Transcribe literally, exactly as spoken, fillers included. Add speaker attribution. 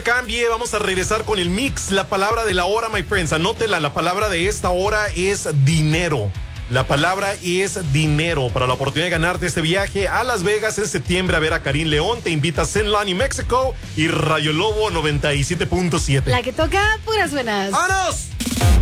Speaker 1: cambie, vamos a regresar con el mix. La palabra de la hora, my friends, anótela. La palabra de esta hora es dinero. La palabra es dinero. Para la oportunidad de ganarte este viaje a Las Vegas en septiembre a ver a Karim León, te invita a Zenlani México y Rayo Lobo noventa y siete punto siete.
Speaker 2: La que toca puras buenas.
Speaker 1: ¡Vámonos!